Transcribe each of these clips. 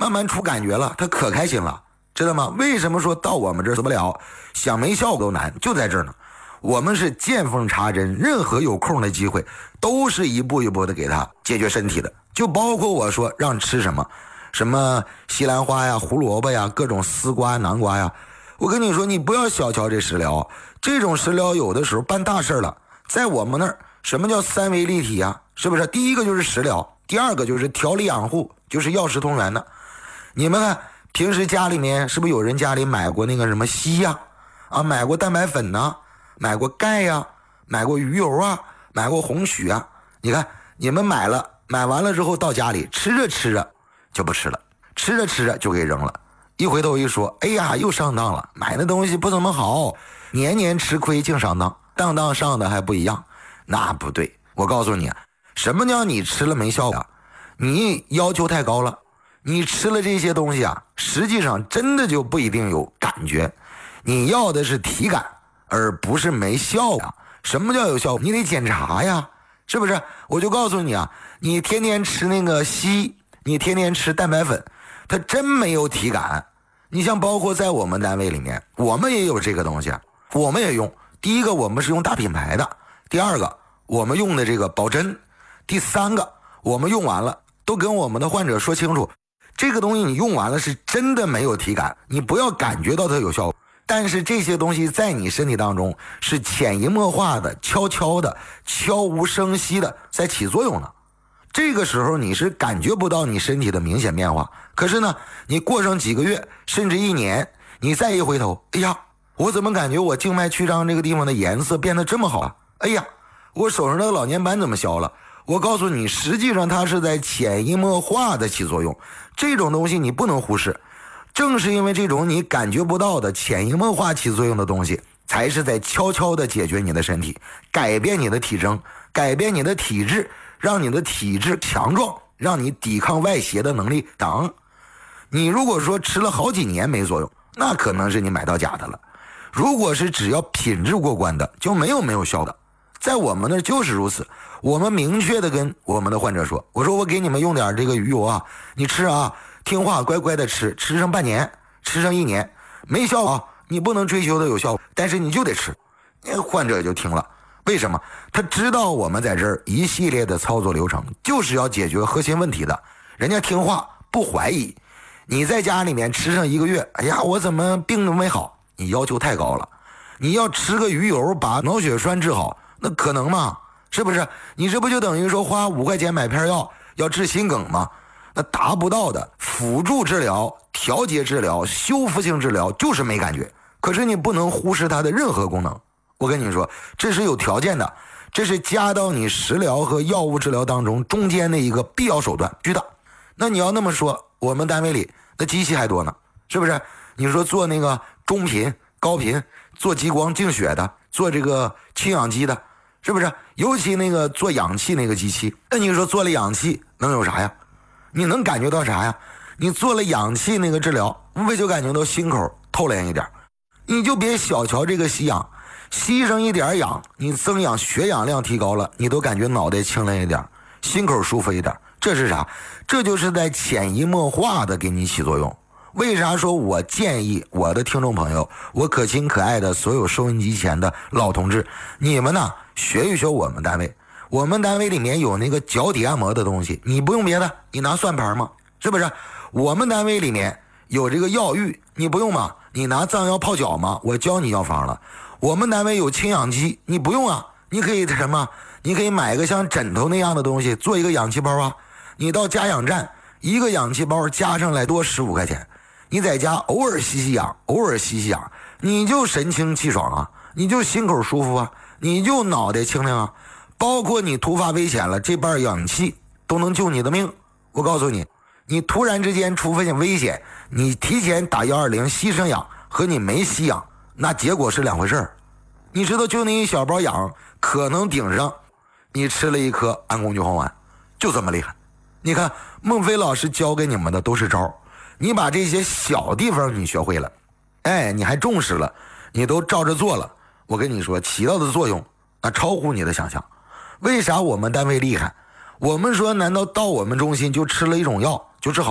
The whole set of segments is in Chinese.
慢慢出感觉了，他可开心了，知道吗？为什么说到我们这儿死不了，想没效果都难，就在这儿呢。我们是见缝插针，任何有空的机会都是一步一步的给他解决身体的，就包括我说让吃什么西兰花呀、胡萝卜呀、各种丝瓜、南瓜呀。我跟你说，你不要小瞧这食疗，这种食疗有的时候办大事了。在我们那儿，什么叫三维立体啊？是不是？第一个就是食疗，第二个就是调理养护，就是药食同源的。你们看，平时家里面是不是有人家里买过那个什么硒呀？买过蛋白粉呐，买过钙呀，买过鱼油啊，买过红曲啊。你看，你们买完了之后到家里吃着就不吃了，吃着就给扔了。一回头一说，哎呀，又上当了，买那东西不怎么好，年年吃亏净上当，当上的还不一样，那不对。我告诉你，什么叫你吃了没效果？你要求太高了，你吃了这些东西啊，实际上真的就不一定有感觉。你要的是体感，而不是没效果。什么叫有效果？你得检查呀，是不是？我就告诉你啊，你天天吃那个硒，你天天吃蛋白粉，它真没有体感。你像包括在我们单位里面，我们也有这个东西，我们也用。第一个，我们是用大品牌的；第二个，我们用的这个保真；第三个，我们用完了都跟我们的患者说清楚，这个东西你用完了是真的没有体感，你不要感觉到它有效果。但是这些东西在你身体当中是潜移默化的、悄悄的、悄无声息的在起作用的。这个时候你是感觉不到你身体的明显变化，可是呢，你过上几个月甚至1年，你再一回头，哎呀，我怎么感觉我静脉曲张这个地方的颜色变得这么好啊？哎呀，我手上的老年斑怎么消了？我告诉你，实际上它是在潜移默化的起作用，这种东西你不能忽视。正是因为这种你感觉不到的潜移默化起作用的东西，才是在悄悄的解决你的身体，改变你的体征，改变你的体质，让你的体质强壮，让你抵抗外邪的能力强。你如果说吃了好几年没作用，那可能是你买到假的了。如果是只要品质过关的，就没有效的。在我们那就是如此，我们明确的跟我们的患者说，我说我给你们用点这个鱼油啊，你吃啊，听话乖乖的吃上半年，吃上1年，没效果你不能追求的有效果，但是你就得吃。患者也就听了，为什么？他知道我们在这儿一系列的操作流程就是要解决核心问题的，人家听话不怀疑。你在家里面吃上1个月，哎呀，我怎么病都没好？你要求太高了。你要吃个鱼油把脑血栓治好，那可能吗？是不是？你这不就等于说花5块钱买片药要治心梗吗？那达不到的。辅助治疗、调节治疗、修复性治疗就是没感觉，可是你不能忽视它的任何功能。我跟你说，这是有条件的，这是加到你食疗和药物治疗当中中间的一个必要手段，知道？那你要那么说，我们单位里那机器还多呢，是不是？你说做那个中频、高频，做激光净血的，做这个氢氧机的，是不是？尤其那个做氧气那个机器，那你说做了氧气能有啥呀？你能感觉到啥呀？你做了氧气那个治疗，无非就感觉到心口透亮一点。你就别小瞧这个吸氧，吸上一点氧，你增氧血氧量提高了，你都感觉脑袋清亮一点，心口舒服一点。这是啥？这就是在潜移默化的给你起作用。为啥说我建议我的听众朋友，我可亲可爱的所有收音机前的老同志，你们呢学一学我们单位。我们单位里面有那个脚底按摩的东西，你不用别的，你拿算盘吗？是不是？我们单位里面有这个药浴，你不用吗？你拿藏药泡脚吗？我教你药方了。我们单位有氢氧机，你不用啊，你可以什么？你可以买个像枕头那样的东西，做一个氧气包啊。你到加氧站，一个氧气包加上来多15块钱，你在家偶尔吸氧，偶尔吸氧，你就神清气爽啊，你就心口舒服啊，你就脑袋清亮啊。包括你突发危险了，这半氧气都能救你的命。我告诉你，你突然之间出现危险，你提前打120吸上氧和你没吸氧，那结果是2回事儿。你知道，就那一小包氧可能顶上你吃了1颗安宫牛黄丸，就这么厉害。你看孟非老师教给你们的都是招，你把这些小地方你学会了，哎，你还重视了，你都照着做了，我跟你说起到的作用那超乎你的想象。为啥我们单位厉害？我们说难道到我们中心就吃了一种药就治好了吗？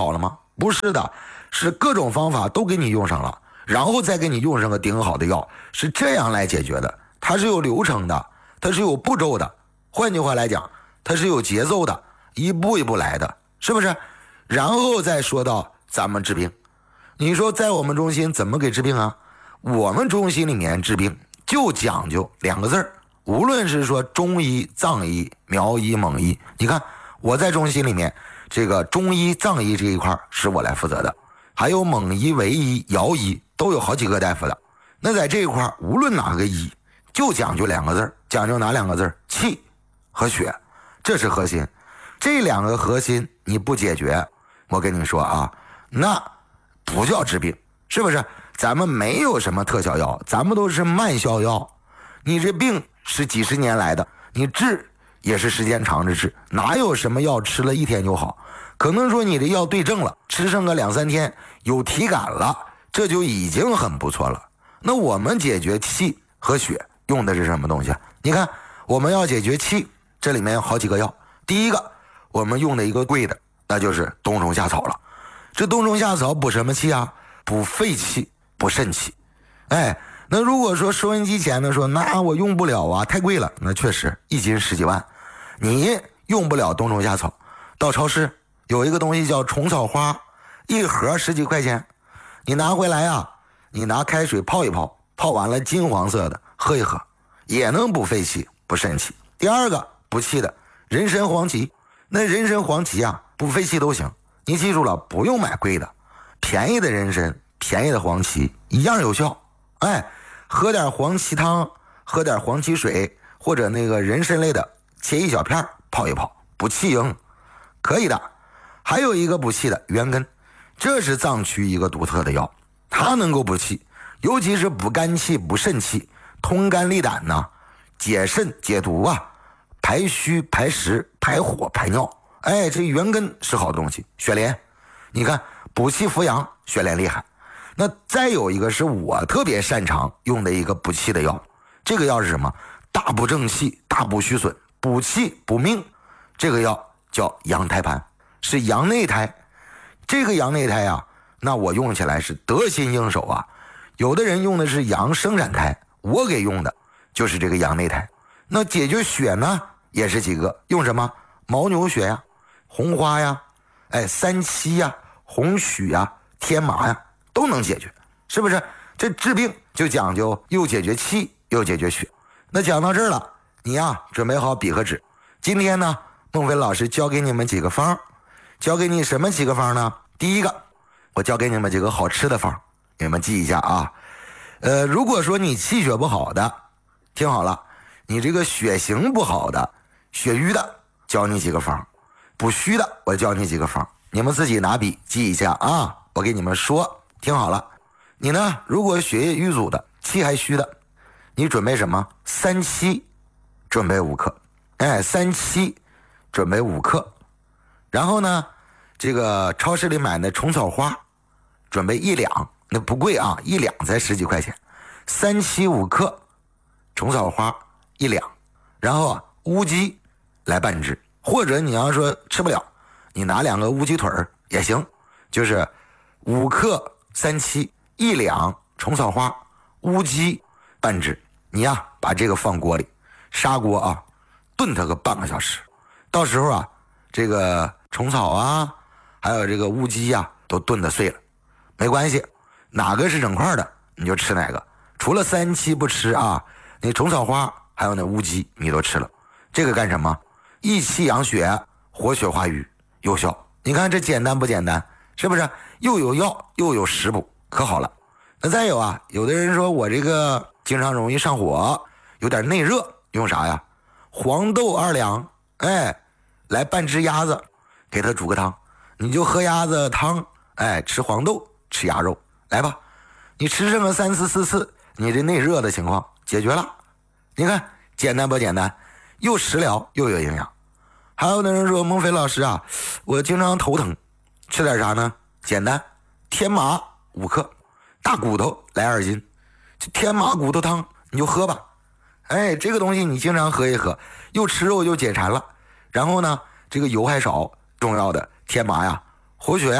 不是的，是各种方法都给你用上了，然后再给你用上个顶好的药，是这样来解决的。它是有流程的，它是有步骤的，换句话来讲，它是有节奏的，一步一步来的，是不是？然后再说到咱们治病，你说在我们中心怎么给治病啊？我们中心里面治病就讲究2个字儿，无论是说中医、藏医、苗医、蒙医，你看我在中心里面，这个中医、藏医这一块是我来负责的，还有蒙医、维医、瑶医都有好几个大夫的。那在这一块无论哪个医，就讲究2个字儿，讲究哪2个字儿？气和血，这是核心。这2个核心你不解决，我跟你说啊，那不叫治病，是不是？咱们没有什么特效药，咱们都是慢效药。你这病是几十年来的，你治也是时间长着治，哪有什么药吃了1天就好？可能说你这药对症了，吃上个2-3天有体感了，这就已经很不错了。那我们解决气和血用的是什么东西？你看我们要解决气，这里面有好几个药。第一个我们用的一个贵的，那就是冬虫夏草了。这冬虫夏草补什么气啊？补肺气，补肾气。那如果说收音机前的说，那我用不了啊，太贵了，那确实1斤10几万，你用不了冬虫夏草。到超市有一个东西叫虫草花，一盒10几块钱，你拿回来啊，你拿开水泡一泡，泡完了金黄色的喝一喝，也能补肺气补肾气。第二个补气的人参黄芪，那人参黄芪啊补肺气都行，你记住了，不用买贵的，便宜的人参便宜的黄芪一样有效。喝点黄芪汤，喝点黄芪水，或者那个人参类的切一小片泡一泡，补气营可以的。还有一个补气的元根，这是藏区一个独特的药，它能够补气，尤其是补肝气补肾气，通肝利胆呐，解肾解毒啊，排虚排石排火排尿。这元根是好东西。雪莲你看补气扶阳，雪莲厉害。那再有一个是我特别擅长用的一个补气的药，这个药是什么？大补正气，大补虚损，补气补命。这个药叫羊胎盘，是羊内胎。这个羊内胎啊，那我用起来是得心应手啊。有的人用的是羊生产胎，我给用的就是这个羊内胎。那解决血呢，也是几个，用什么？牦牛血呀，红花呀，三七呀，红曲呀，天麻呀，都能解决，是不是？这治病就讲究又解决气又解决血。那讲到这儿了，你呀准备好笔和纸。今天呢，孟非老师教给你们几个方，教给你什么几个方呢？第一个，我教给你们几个好吃的方，你们记一下啊。如果说你气血不好的，听好了，你这个血型不好的，血瘀的，教你几个方；补虚的，我教你几个方，你们自己拿笔记一下啊。我给你们说，听好了，你呢，如果血液瘀阻的，气还虚的，你准备什么？三七，准备5克。三七，准备5克。然后呢，这个超市里买的虫草花，准备1两，那不贵啊，1两才10几块钱。3七5克，虫草花1两，然后乌鸡来拌制，或者你要说吃不了，你拿2个乌鸡腿也行，就是5克3七1两虫草花乌鸡拌制。你呀把这个放锅里，砂锅啊，炖它个半个小时。到时候啊，这个虫草啊，还有这个乌鸡啊，都炖得碎了，没关系，哪个是整块的你就吃哪个。除了3七不吃啊，那虫草花还有那乌鸡你都吃了。这个干什么？益气养血，活血化瘀，有效。你看这简单不简单？是不是？又有药又有食补，可好了。那再有啊，有的人说我这个经常容易上火，有点内热，用啥呀？黄豆2两，来拌只鸭子，给它煮个汤，你就喝鸭子汤，吃黄豆，吃鸭肉，来吧。你吃上个3次4次，你这内热的情况解决了。你看简单不简单？又食疗又有营养。还有的人说，孟非老师啊，我经常头疼，吃点啥呢？简单，天麻5克，大骨头来2斤，这天麻骨头汤你就喝吧。这个东西你经常喝一喝，又吃肉又解馋了。然后呢，这个油还少，重要的天麻呀，活血呀，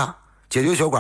解决小管